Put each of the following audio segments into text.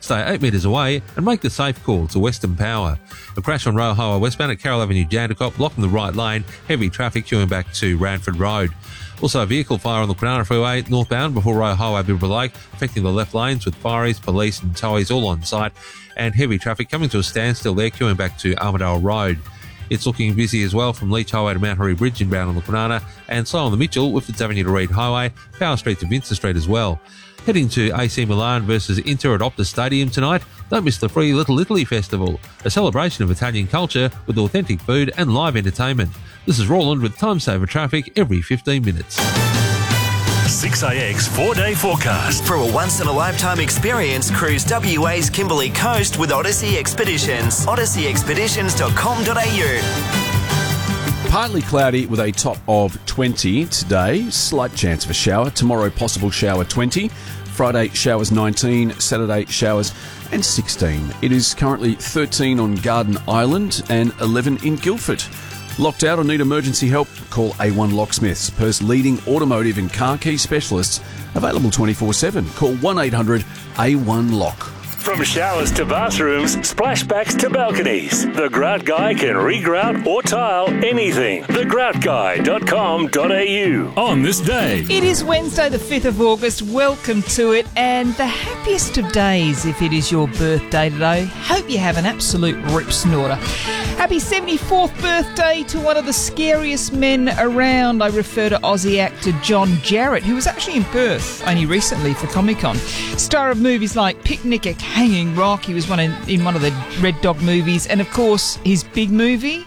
Stay 8 metres away and make the safe call to Western Power. A crash on Royal Highway westbound at Carroll Avenue, Jandakot, blocking the right lane. Heavy traffic queuing back to Ranford Road. Also, a vehicle fire on the Kwinana Freeway northbound before Royal Highway, Bibra Lake, affecting the left lanes with fireys, police and towies all on site, and heavy traffic coming to a standstill there, queuing back to Armadale Road. It's looking busy as well from Leach Highway to Mount Hurry Bridge inbound on the Kwinana, and slow on the Mitchell, Whitfords Avenue to Reed Highway, Power Street to Vincent Street as well. Heading to AC Milan versus Inter at Optus Stadium tonight, don't miss the free Little Italy Festival, a celebration of Italian culture with authentic food and live entertainment. This is Roland with Time Saver Traffic every 15 minutes. 6AX 4-day forecast. For a once-in-a-lifetime experience, cruise WA's Kimberley Coast with Odyssey Expeditions. odysseyexpeditions.com.au. Partly cloudy with a top of 20 today. Slight chance of a shower. Tomorrow, possible shower 20. Friday, showers 19. Saturday, showers and 16. It is currently 13 on Garden Island and 11 in Guildford. Locked out or need emergency help? Call A1 Locksmiths, Perth's leading automotive and car key specialists. Available 24/7. Call 1-800-A1-LOCK. From showers to bathrooms, splashbacks to balconies, the Grout Guy can regrout or tile anything. thegroutguy.com.au. On this day. It is Wednesday the 5th of August. Welcome to it, and the happiest of days if it is your birthday today. Hope you have an absolute rip snorter. Happy 74th birthday to one of the scariest men around. I refer to Aussie actor John Jarratt, who was actually in Perth only recently for Comic-Con. Star of movies like Picnic at Hanging Rock. He was in one of the Red Dog movies, and of course his big movie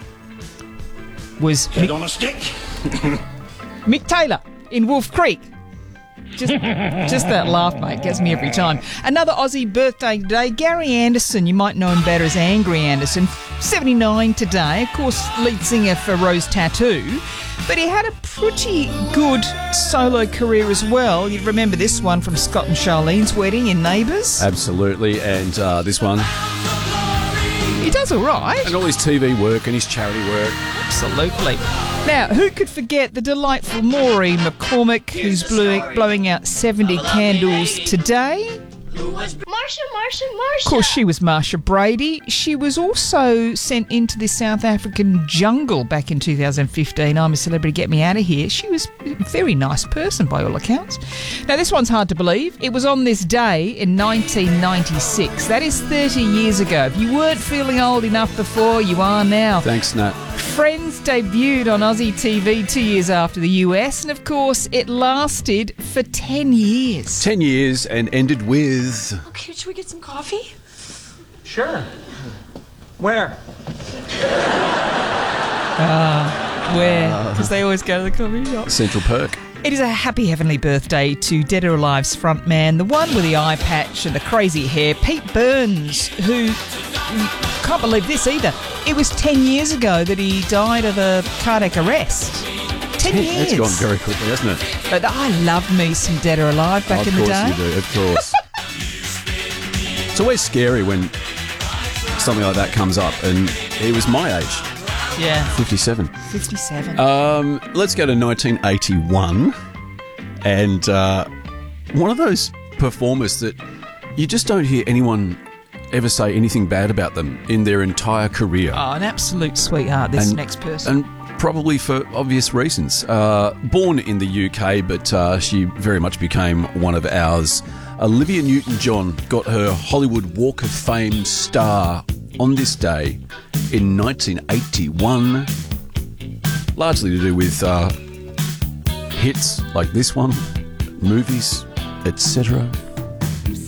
was Head on a Stick. Mick Taylor in Wolf Creek. Just that laugh, mate, gets me every time. Another Aussie birthday today, Gary Anderson. You might know him better as Angry Anderson. 79 today, of course, lead singer for Rose Tattoo. But he had a pretty good solo career as well. You remember this one from Scott and Charlene's wedding in Neighbours? Absolutely, and this one. He does all right. And all his TV work and his charity work. Absolutely. Now, who could forget the delightful Maureen McCormick, who's blowing out 70 candles today? Marsha. Of course, she was Marsha Brady. She was also sent into the South African jungle back in 2015. I'm a Celebrity, Get Me Out of Here. She was a very nice person by all accounts. Now, this one's hard to believe. It was on this day in 1996. That is 30 years ago. If you weren't feeling old enough before, you are now. Thanks, Nat. Friends debuted on Aussie TV 2 years after the US, and of course it lasted for 10 years. 10 years and ended with... Okay, should we get some coffee? Sure. Where? Where? Because they always go to the coffee shop. Central Perk. It is a happy heavenly birthday to Dead or Alive's frontman, the one with the eye patch and the crazy hair, Pete Burns, who... Can't believe this either. It was 10 years ago that he died of a cardiac arrest. 10 years. It's gone very quickly, hasn't it? But I loved me some Dead or Alive back in the day. Of course you do, of course. It's always scary when something like that comes up, and he was my age. Yeah. 57. 57. Let's go to 1981. And one of those performers that you just don't hear anyone ever say anything bad about them in their entire career. Oh, an absolute sweetheart, this next person. And probably for obvious reasons. Born in the UK, but she very much became one of ours. Olivia Newton-John got her Hollywood Walk of Fame star on this day in 1981, largely to do with hits like this one, movies, etc.